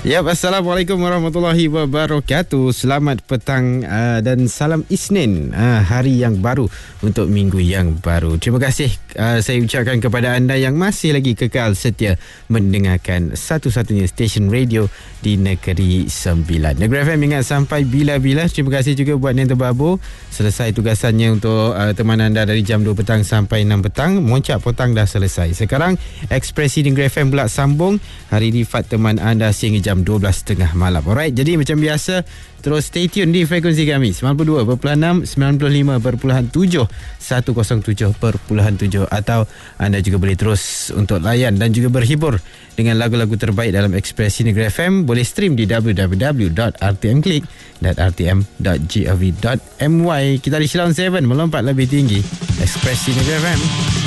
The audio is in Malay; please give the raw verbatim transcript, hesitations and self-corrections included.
Ya, Assalamualaikum warahmatullahi wabarakatuh. Selamat petang uh, dan salam Isnin, uh, hari yang baru untuk minggu yang baru. Terima kasih uh, saya ucapkan kepada anda yang masih lagi kekal setia mendengarkan satu-satunya stesen radio di Negeri Sembilan. Negeri F M ingat sampai bila-bila. Terima kasih juga buat yang terbabur selesai tugasannya untuk uh, teman anda dari jam dua petang sampai enam petang. Moncak petang dah selesai. Sekarang Ekspresi Negeri F M pula sambung. Hari ini Fat teman anda sehingga jam dua belas tiga puluh malam. Alright, jadi macam biasa terus stay tune di frekuensi kami sembilan puluh dua perpuluhan enam, sembilan puluh lima perpuluhan tujuh, seratus tujuh perpuluhan tujuh, atau anda juga boleh terus untuk layan dan juga berhibur dengan lagu-lagu terbaik dalam Ekspresi Negeri F M. Boleh stream di w w w dot r t m click dot r t m dot gov dot m y. Kita di Shillong tujuh melompat lebih tinggi. Ekspresi Negeri F M.